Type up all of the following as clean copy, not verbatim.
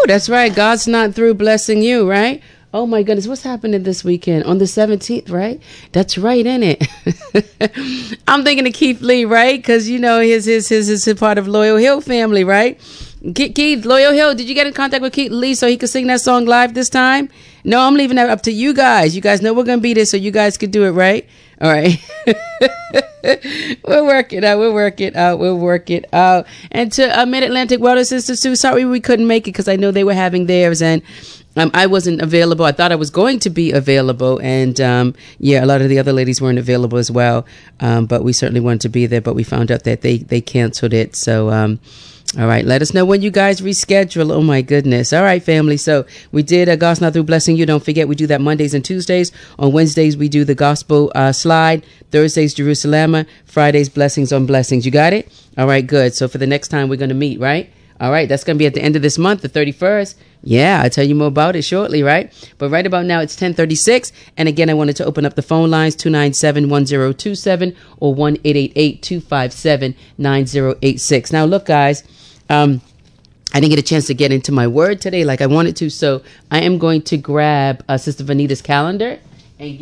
that's right. God's not through blessing you, right? Oh my goodness, what's happening this weekend? On the 17th, right? That's right, isn't it? I'm thinking of Keith Lee, right? Because, you know, his part of Loyal Hill family, right? Keith, Loyal Hill, did you get in contact with Keith Lee so he could sing that song live this time? No, I'm leaving that up to you guys. You guys know we're going to be there so you guys could do it, right? All right. We'll work it out. And to Mid-Atlantic Wellness Institute, sorry we couldn't make it because I know they were having theirs and I wasn't available. I thought I was going to be available. And a lot of the other ladies weren't available as well. But we certainly wanted to be there. But we found out that they canceled it. So, all right. Let us know when you guys reschedule. Oh, my goodness. All right, family. So we did God's Not Through Blessing You. Don't forget, we do that Mondays and Tuesdays. On Wednesdays, we do the Gospel Slide. Thursdays, Jerusalem. Fridays, Blessings on Blessings. You got it? All right, good. So for the next time, we're going to meet, right? All right. That's going to be at the end of this month, the 31st. Yeah, I'll tell you more about it shortly, right? But right about now, it's 10:36. And again, I wanted to open up the phone lines, 297-1027 or 1-888-257-9086. Now, look, guys, I didn't get a chance to get into my word today like I wanted to. So I am going to grab Sister Vanita's calendar and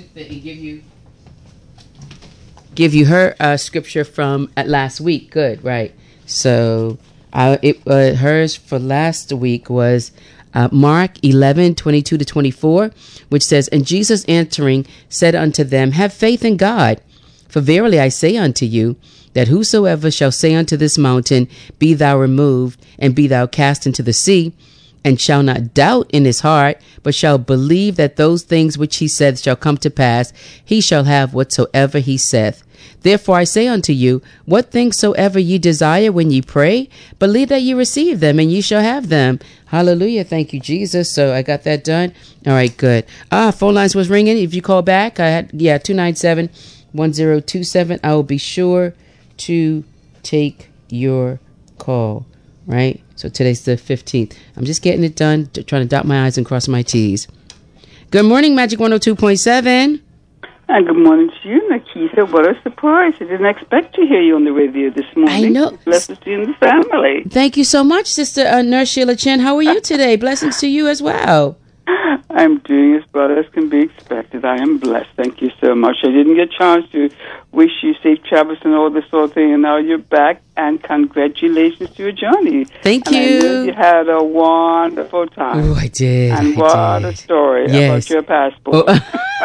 give you her scripture from last week. Good, right? So hers for last week was Mark 11:22-24, which says, "And Jesus answering said unto them, Have faith in God. For verily I say unto you, that whosoever shall say unto this mountain, Be thou removed, and be thou cast into the sea, and shall not doubt in his heart, but shall believe that those things which he saith shall come to pass, he shall have whatsoever he saith. Therefore I say unto you, what things soever ye desire when ye pray, believe that ye receive them, and ye shall have them." Hallelujah. Thank you, Jesus. So I got that done. All right, good. Phone lines was ringing. If you call back, I had 297-1027. I will be sure to take your call. Right? So today's the 15th. I'm just getting it done, trying to dot my I's and cross my T's. Good morning, Magic 102.7. And good morning to you, Nikita. What a surprise. I didn't expect to hear you on the radio this morning. I know. Blessings to you and the family. Thank you so much, Sister Nurse Sheila Chen. How are you today? Blessings to you as well. I'm doing as well as can be expected. I am blessed. Thank you so much. I didn't get a chance to wish you safe travels and all this sort of thing, and now you're back, and congratulations to your journey. Thank you. And I know you had a wonderful time. Oh, I did. And what a story about your passport. Oh.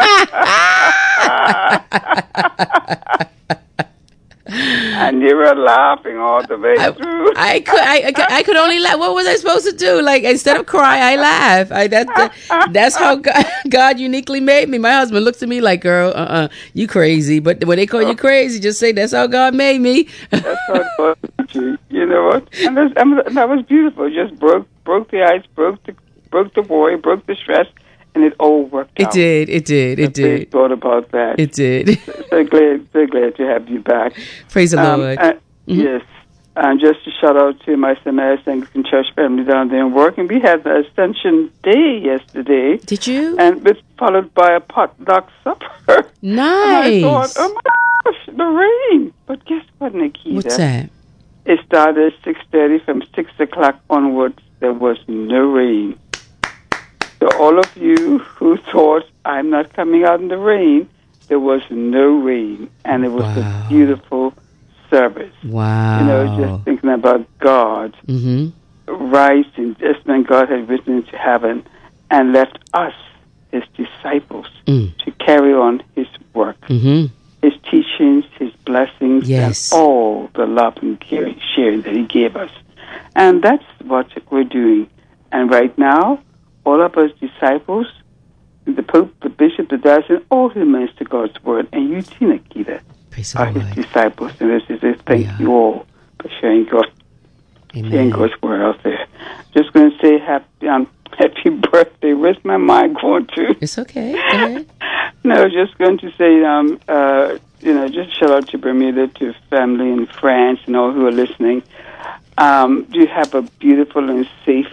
And you were laughing all the way through. I could only laugh. What was I supposed to do? Like, instead of cry, I laugh. That's how God uniquely made me. My husband looks at me like, "Girl, you crazy." But when they call you crazy, just say, "That's how God made me." That's how God made you. You know what? And that was beautiful. It just broke the ice, broke the worry, broke the stress. And it all worked out. It did. I thought about that. It did. So glad to have you back. Praise the Lord. Yes. And just a shout out to my Samaritans Anglican Church family down there in work. And we had the Ascension Day yesterday. Did you? And it followed by a potluck supper. Nice. And I thought, oh my gosh, the rain. But guess what, Nikita? What's that? It started at 6:30. From 6 o'clock onwards, there was no rain. So all of you who thought, I'm not coming out in the rain, there was no rain. And it was a beautiful service. Wow. You know, just thinking about God rising, just when God had risen into heaven and left us, his disciples, to carry on his work. His teachings, his blessings, and all the love and sharing that he gave us. And that's what we're doing. And right now, all of us disciples, the Pope, the Bishop, the Diocese, all who minister God's word, and you, Tina Keita, are his disciples. And this is a thank you all for sharing God's word out there. Just going to say happy birthday. Where's my mind going to? It's okay. Go ahead. No, just going to say, just shout out to Bermuda, to family in France and all who are listening. You have a beautiful and safe